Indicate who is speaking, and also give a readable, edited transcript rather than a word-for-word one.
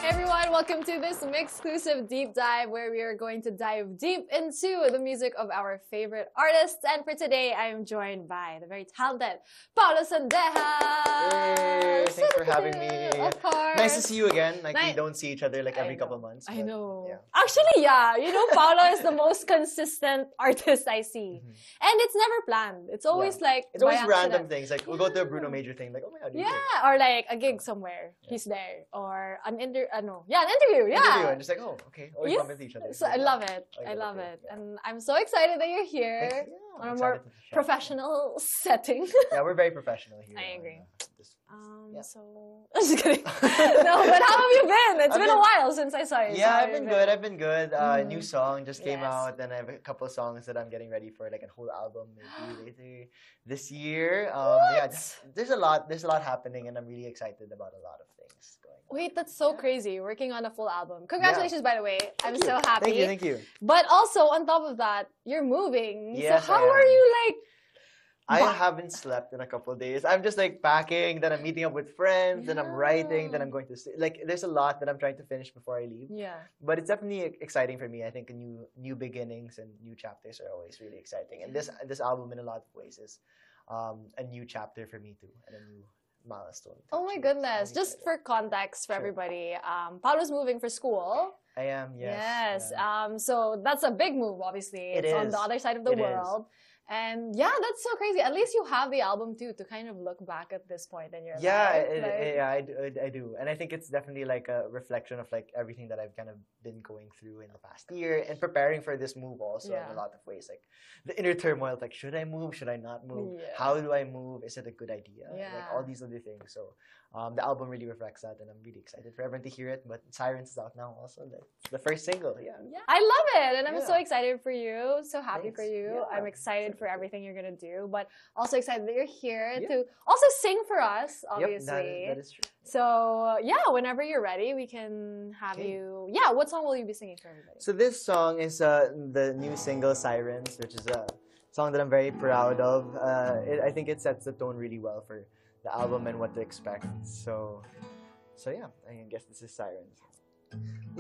Speaker 1: everyone, welcome to this exclusive deep dive where we are going to dive deep into the music of our favorite artists. And for today, I am joined by the very talented Paolo Sandejas.
Speaker 2: Hey, thanks for having me.
Speaker 1: Of course.
Speaker 2: Nice to see you again. Like we
Speaker 1: Nice.
Speaker 2: don't see each other like every
Speaker 1: I
Speaker 2: couple
Speaker 1: know.
Speaker 2: months.
Speaker 1: I
Speaker 2: but,
Speaker 1: know.
Speaker 2: Yeah.
Speaker 1: Actually, yeah. You know, Paolo is the most consistent artist I see. And it's never planned. It's always like
Speaker 2: It's always
Speaker 1: by
Speaker 2: random
Speaker 1: accident.
Speaker 2: things. Like we'll go to a Bruno Major thing. Like, oh my god, you're here.
Speaker 1: Yeah, or like a gig somewhere. He's there. Or an interview. Yeah, an interview. Yeah.
Speaker 2: Interview, and just like, oh, okay. Always
Speaker 1: Yes.
Speaker 2: bump into each other.
Speaker 1: So I love it. I love it. And I'm so excited that you're here
Speaker 2: Thanks. Yeah,
Speaker 1: on a
Speaker 2: I'm
Speaker 1: more
Speaker 2: excited to chat.
Speaker 1: professional setting.
Speaker 2: Yeah, we're very professional here.
Speaker 1: I agree.
Speaker 2: This-
Speaker 1: So I'm just kidding. No, but how have you been? It's
Speaker 2: I've
Speaker 1: been a
Speaker 2: been-
Speaker 1: while since I saw you.
Speaker 2: Yeah,
Speaker 1: So how
Speaker 2: I've been
Speaker 1: have you
Speaker 2: good. I've been good. New song just came
Speaker 1: Yes.
Speaker 2: out, and I have a couple of songs that I'm getting ready for, like a whole album maybe later this year. Yeah, there's a lot. There's a lot happening, and I'm really excited about a lot of things going on.
Speaker 1: Wait, that's so crazy. Working on a full album. Congratulations, by the way. I'm
Speaker 2: Thank you.
Speaker 1: so happy.
Speaker 2: Thank you.
Speaker 1: But also, on top of that, you're moving.
Speaker 2: Yes,
Speaker 1: so how
Speaker 2: I
Speaker 1: are
Speaker 2: am.
Speaker 1: you like?
Speaker 2: I
Speaker 1: Ba-
Speaker 2: haven't slept in a couple of days. I'm just like packing, then I'm meeting up with friends, then I'm writing, then
Speaker 1: Yeah.
Speaker 2: I'm going to like. There's a lot that I'm trying to finish before I leave.
Speaker 1: Yeah.
Speaker 2: But it's definitely exciting for me. I think new beginnings and new chapters are always really exciting. And this album, in a lot of ways, is a new chapter for me too, and a new milestone. to
Speaker 1: Oh my
Speaker 2: achieve.
Speaker 1: goodness.
Speaker 2: I'm
Speaker 1: Just
Speaker 2: excited.
Speaker 1: for context for
Speaker 2: Sure.
Speaker 1: everybody, Paolo's moving for school.
Speaker 2: I am. Yes.
Speaker 1: Yes.
Speaker 2: yeah.
Speaker 1: So that's a big move, obviously.
Speaker 2: It
Speaker 1: It's on
Speaker 2: is.
Speaker 1: the other side of the
Speaker 2: It is.
Speaker 1: world. And yeah, that's so crazy. At least you have the album too to kind of look back at this point in your
Speaker 2: Yeah,
Speaker 1: life. Like,
Speaker 2: yeah, I do, and I think it's definitely like a reflection of like everything that I've kind of been going through in the past year and preparing for this move also in
Speaker 1: Yeah.
Speaker 2: a lot of ways. Like the inner turmoil, like should I move? Should I not move?
Speaker 1: Yeah.
Speaker 2: How do I move? Is it a good idea? Like
Speaker 1: Yeah.
Speaker 2: all these other things. So the album really reflects that, and I'm really excited for everyone to hear it. But Sirens is out now also. That's the first single. Yeah.
Speaker 1: yeah, I love it, and I'm so
Speaker 2: Yeah.
Speaker 1: excited for you. So happy for
Speaker 2: Thanks.
Speaker 1: you.
Speaker 2: Yeah.
Speaker 1: I'm excited for everything you're gonna do, but also excited that you're here
Speaker 2: Yeah.
Speaker 1: to also sing for us.
Speaker 2: Yep,
Speaker 1: Obviously,
Speaker 2: that is true.
Speaker 1: So yeah, whenever you're ready, we can have
Speaker 2: Okay.
Speaker 1: you. Yeah, what song will you be singing for everybody?
Speaker 2: So this song is the new single "Sirens," which is a song that I'm very proud of. I think it sets the tone really well for the album and what to expect. So yeah, I guess this is "Sirens."